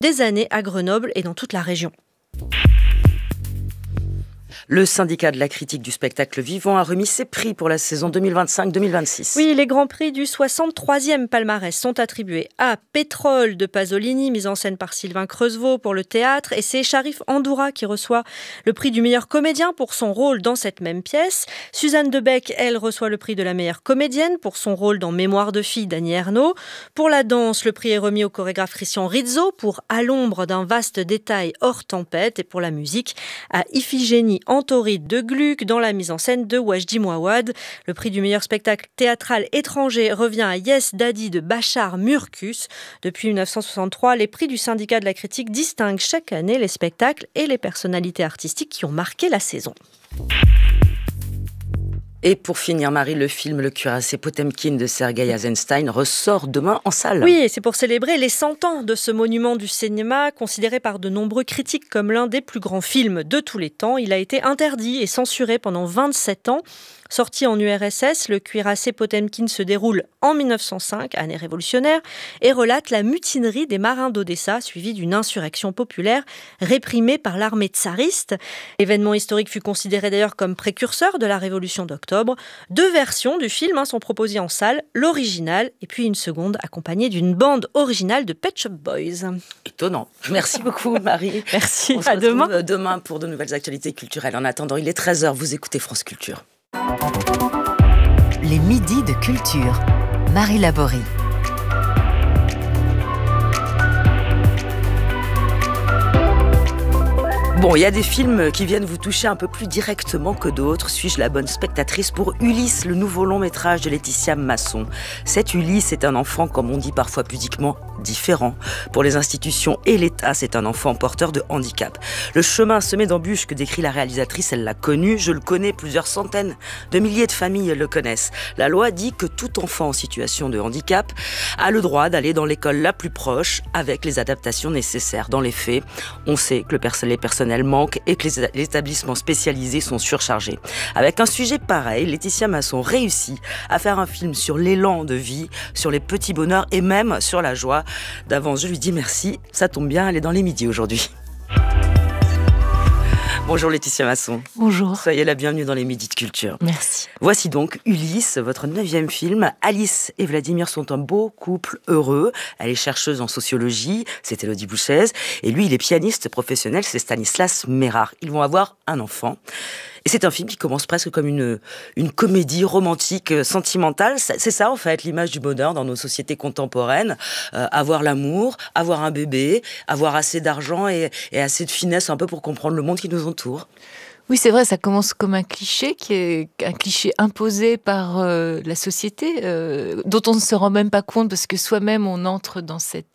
des années à Grenoble et dans toute la région. Le syndicat de la critique du spectacle vivant a remis ses prix pour la saison 2025-2026. Oui, les grands prix du 63e palmarès sont attribués à Pétrole de Pasolini, mise en scène par Sylvain Creusevaux pour le théâtre, et c'est Sharif Andoura qui reçoit le prix du meilleur comédien pour son rôle dans cette même pièce. Suzanne Debec, elle, reçoit le prix de la meilleure comédienne pour son rôle dans Mémoire de fille d'Annie Ernaux. Pour la danse, le prix est remis au chorégraphe Christian Rizzo pour À l'ombre d'un vaste détail hors tempête, et pour la musique, à Iphigénie Antoride de Gluck dans la mise en scène de Wajdi Mouawad. Le prix du meilleur spectacle théâtral étranger revient à Yes Daddy de Bachar Murkus. Depuis 1963, les prix du syndicat de la critique distinguent chaque année les spectacles et les personnalités artistiques qui ont marqué la saison. Et pour finir, Marie, le film Le cuirassé Potemkin de Sergei Eisenstein ressort demain en salle. Oui, et c'est pour célébrer les 100 ans de ce monument du cinéma, considéré par de nombreux critiques comme l'un des plus grands films de tous les temps. Il a été interdit et censuré pendant 27 ans. Sorti en URSS, le cuirassé Potemkin se déroule en 1905, année révolutionnaire, et relate la mutinerie des marins d'Odessa, suivie d'une insurrection populaire réprimée par l'armée tsariste. L'événement historique fut considéré d'ailleurs comme précurseur de la révolution d'octobre. 2 versions du film sont proposées en salle, l'original et puis une seconde accompagnée d'une bande originale de Pet Shop Boys. Étonnant. Merci beaucoup, Marie. Merci, On se à retrouve demain. demain pour de nouvelles actualités culturelles. En attendant, il est 13h, vous écoutez France Culture. Les midis de culture. Marie Laborie. Bon, il y a des films qui viennent vous toucher un peu plus directement que d'autres. Suis-je la bonne spectatrice pour Ulysse, le nouveau long-métrage de Laetitia Masson? Cet Ulysse est un enfant, comme on dit parfois pudiquement, différent. Pour les institutions et l'État, c'est un enfant porteur de handicap. Le chemin semé d'embûches que décrit la réalisatrice, elle l'a connu, je le connais, plusieurs centaines de milliers de familles le connaissent. La loi dit que tout enfant en situation de handicap a le droit d'aller dans l'école la plus proche avec les adaptations nécessaires. Dans les faits, on sait que les personnels manquent et que les établissements spécialisés sont surchargés. Avec un sujet pareil, Laetitia Masson réussit à faire un film sur l'élan de vie, sur les petits bonheurs et même sur la joie. D'avance, je lui dis merci. Ça tombe bien, elle est dans les midis aujourd'hui. Bonjour Laetitia Masson. Bonjour. Soyez la bienvenue dans les midis de culture. Merci. Voici donc Ulysse, votre 9e film. Alice et Vladimir sont un beau couple heureux. Elle est chercheuse en sociologie, c'est Élodie Bouchez. Et lui, il est pianiste professionnel, c'est Stanislas Mérard. Ils vont avoir un enfant. Et c'est un film qui commence presque comme une comédie romantique, sentimentale. C'est ça, en fait, l'image du bonheur dans nos sociétés contemporaines. Avoir l'amour, avoir un bébé, avoir assez d'argent et assez de finesse un peu pour comprendre le monde qui nous entoure. Oui, c'est vrai, ça commence comme un cliché, qui est un cliché imposé par la société, dont on ne se rend même pas compte parce que soi-même on entre dans cet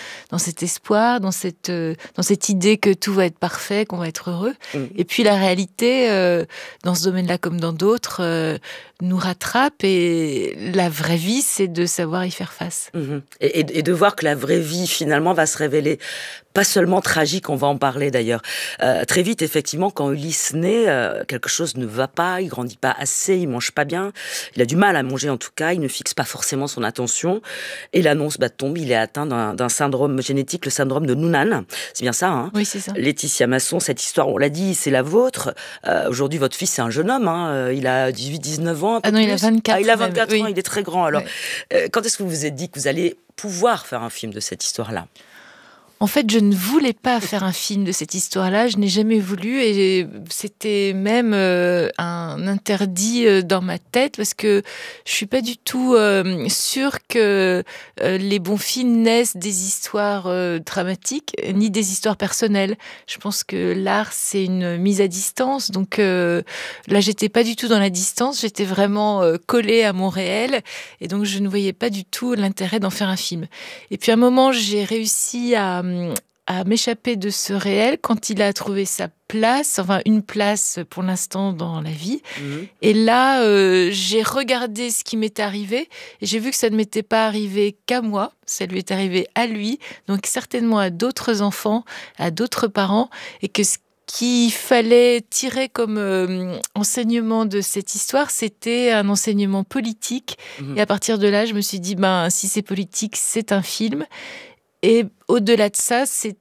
espoir, dans cette idée que tout va être parfait, qu'on va être heureux. Et puis la réalité, dans ce domaine-là comme dans d'autres, nous rattrape et la vraie vie, c'est de savoir y faire face. Et de voir que la vraie vie, finalement, va se révéler pas seulement tragique, on va en parler d'ailleurs. Très vite, effectivement, quand Ulysse naît, quelque chose ne va pas, il grandit pas assez, il mange pas bien, il a du mal à manger en tout cas, il ne fixe pas forcément son attention, et l'annonce tombe, il est atteint d'un syndrome génétique, le syndrome de Noonan. C'est bien ça, hein? Oui, c'est ça. Laetitia Masson, cette histoire, on l'a dit, c'est la vôtre. Aujourd'hui, votre fils, c'est un jeune homme, hein, il a 18-19 ans. Ah non, il a 24. Il a 24 ans, oui. Il est très grand. Alors, ouais. Quand est-ce que vous vous êtes dit que vous allez pouvoir faire un film de cette histoire-là ? En fait, je ne voulais pas faire un film de cette histoire-là, je n'ai jamais voulu et c'était même un interdit dans ma tête parce que je suis pas du tout sûre que les bons films naissent des histoires dramatiques ni des histoires personnelles. Je pense que l'art, c'est une mise à distance, donc là, j'étais pas du tout dans la distance, j'étais vraiment collée à mon réel et donc je ne voyais pas du tout l'intérêt d'en faire un film. Et puis à un moment, j'ai réussi à m'échapper de ce réel quand il a trouvé sa place, enfin une place pour l'instant dans la vie. Et là, j'ai regardé ce qui m'était arrivé et j'ai vu que ça ne m'était pas arrivé qu'à moi, ça lui est arrivé à lui, donc certainement à d'autres enfants, à d'autres parents, et que ce qu'il fallait tirer comme enseignement de cette histoire, c'était un enseignement politique. Et à partir de là, je me suis dit, si c'est politique, c'est un film. Et au-delà de ça, c'est